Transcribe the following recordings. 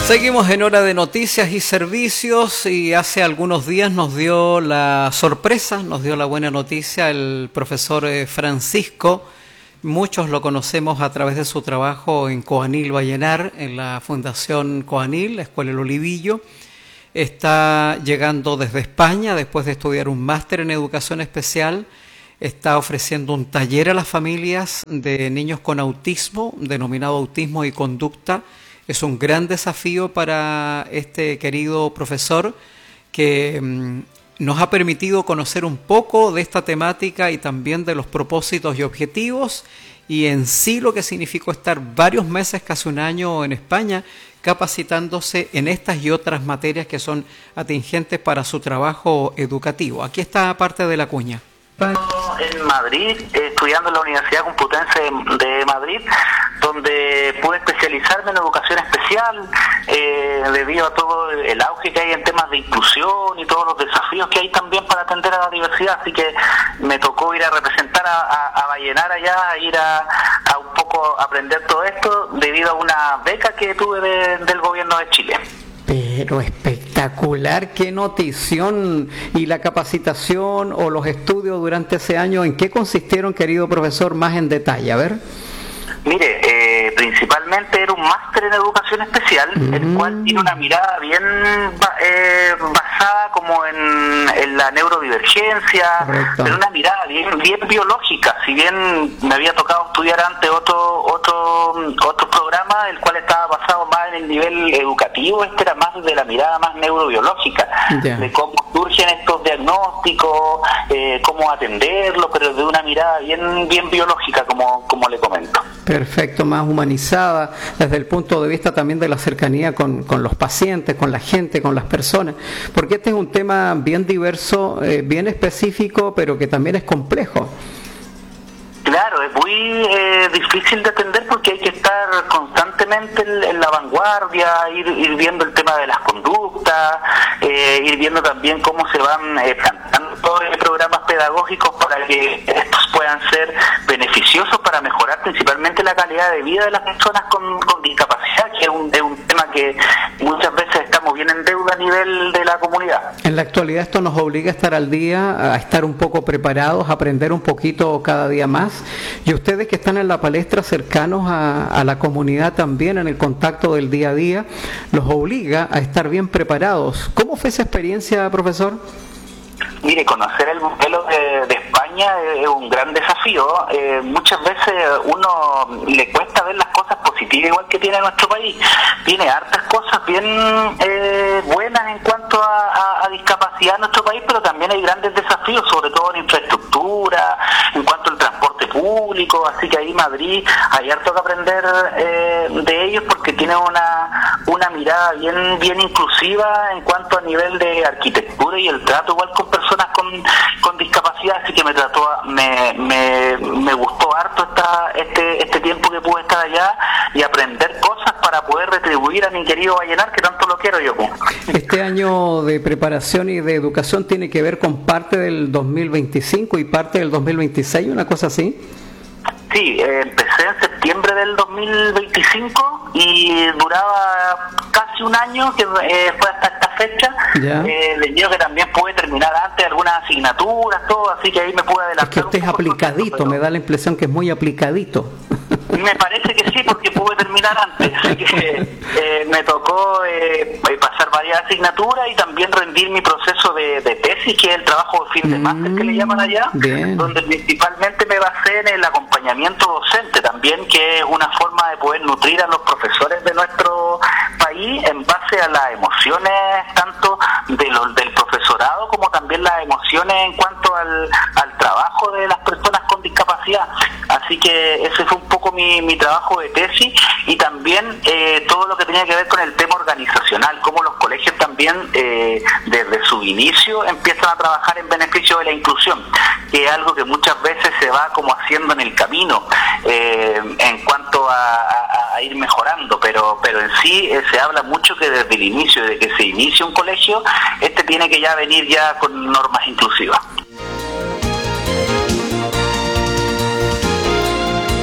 Seguimos en Hora de Noticias y Servicios y hace algunos días nos dio la sorpresa, nos dio la buena noticia el profesor Francisco. Muchos lo conocemos a través de su trabajo en Coanil Vallenar, en la Fundación Coanil, la Escuela El Olivillo. Está llegando desde España después de estudiar un máster en educación especial. Está ofreciendo un taller a las familias de niños con autismo, denominado Autismo y Conducta. Es un gran desafío para este querido profesor que nos ha permitido conocer un poco de esta temática y también de los propósitos y objetivos y en sí lo que significó estar varios meses, casi un año en España, capacitándose en estas y otras materias que son atingentes para su trabajo educativo. Aquí está parte de la cuña. En Madrid, estudiando en la Universidad Complutense de Madrid, donde pude especializarme en educación especial debido a todo el auge que hay en temas de inclusión y todos los desafíos que hay también para atender a la diversidad. Así que me tocó ir a representar a Vallenar allá, a ir a un poco aprender todo esto debido a una beca que tuve del gobierno de Chile. Pero espectacular, qué notición. ¿Y la capacitación o los estudios durante ese año, en qué consistieron, querido profesor, más en detalle? A ver. Mire, principalmente era un máster en educación especial, el cual tiene una mirada bien basada como en la neurodivergencia, correcto, pero una mirada bien biológica. Si bien me había tocado estudiar antes otro programa, el cual estaba basado más en el nivel educativo, este era más de la mirada más neurobiológica, de cómo surgen estos diagnósticos, cómo atenderlos, pero de una mirada bien biológica, como le comento. Perfecto, más humanizada, desde el punto de vista también de la cercanía con los pacientes, con la gente, con las personas, porque este es un tema bien diverso, bien específico, pero que también es complejo. Claro, es muy difícil de atender porque hay que estar constantemente en la vanguardia, ir viendo el tema de las conductas, ir viendo también cómo se van plantando todos los programas pedagógicos para que estos puedan ser beneficiosos para mejorar principalmente la calidad de vida de las personas con discapacidad, que es un tema que muchas veces estamos bien en deuda a nivel de la comunidad. En la actualidad esto nos obliga a estar al día, a estar un poco preparados, a aprender un poquito cada día más. Y ustedes que están en la palestra cercanos a la comunidad también, en el contacto del día a día, los obliga a estar bien preparados. ¿Cómo fue esa experiencia, profesor? Mire, conocer el modelo de España es un gran desafío. Muchas veces uno le cuesta ver las cosas positivas igual que tiene nuestro país. Tiene hartas cosas bien buenas en cuanto a discapacidad en nuestro país, pero también hay grandes desafíos, sobre todo en infraestructura, en cuanto al transporte público. Así que ahí Madrid hay harto que aprender de ellos porque tiene una mirada bien inclusiva en cuanto a nivel de arquitectura y el trato igual con personas con discapacidad, así que me gustó harto este tiempo que pude estar allá y aprender cosas para poder retribuir a mi querido Vallenar, que tanto lo quiero yo. Este año de preparación y de educación tiene que ver con parte del 2025 y parte del 2026, una cosa así. Sí, empecé en septiembre del 2025 y duraba casi un año, que fue hasta esta fecha. Debido que también pude terminar antes algunas asignaturas, todo, así que ahí me pude adelantar. Es que usted es aplicadito, pero me da la impresión que es muy aplicadito. Me parece que sí, porque pude terminar antes, así que me tocó pasar varias asignaturas y también rendir mi proceso de tesis, que es el trabajo de fin de máster que le llaman allá, donde principalmente me basé en el acompañamiento docente también, que es una forma de poder nutrir a los profesores de nuestro país en base a las emociones tanto del profesorado como también las emociones en cuanto al trabajo de las personas con discapacidad. Así que ese fue un poco mi trabajo de tesis y también todo lo que tenía que ver con el tema organizacional, cómo los colegios también desde su inicio empiezan a trabajar en beneficio de la inclusión, que es algo que muchas veces se va como haciendo en el camino en cuanto a ir mejorando, pero en sí se habla mucho que desde el inicio, de que se inicia un colegio, tiene que ya venir ya con normas inclusivas.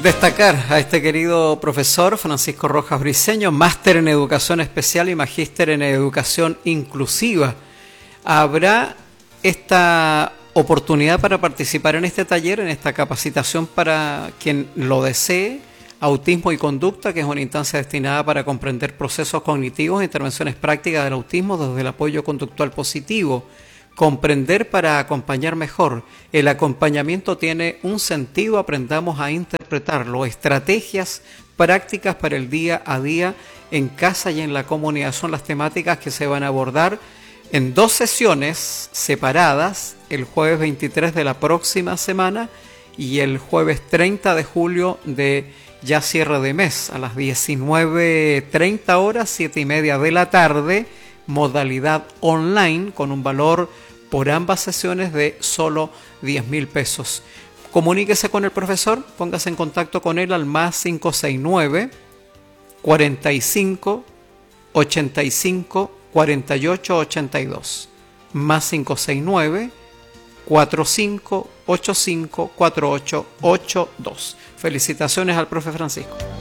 Destacar a este querido profesor Francisco Rojas Briceño, máster en educación especial y magíster en educación inclusiva. Habrá esta oportunidad para participar en este taller, en esta capacitación para quien lo desee. Autismo y conducta, que es una instancia destinada para comprender procesos cognitivos e intervenciones prácticas del autismo desde el apoyo conductual positivo. Comprender para acompañar mejor. El acompañamiento tiene un sentido, aprendamos a interpretarlo. Estrategias prácticas para el día a día en casa y en la comunidad son las temáticas que se van a abordar en 2 sesiones separadas, el jueves 23 de la próxima semana y el jueves 30 de julio de ya cierre de mes, a las 19:30 horas, 7:30 de la tarde, modalidad online con un valor por ambas sesiones de solo 10.000 pesos. Comuníquese con el profesor, póngase en contacto con él al más 569 45 85 48 82, más 569 45 85 48 82. Felicitaciones al profe Francisco.